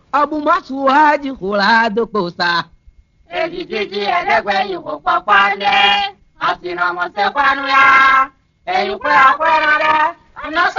Abumasu haji kula dokosa. Ejiji ẹlẹgbẹ ìwò pọpọ lẹ, àsìnà mọ̀sẹ̀ panu ya. Ẹ̀yìn pé àpẹẹrẹ rẹ̀, iná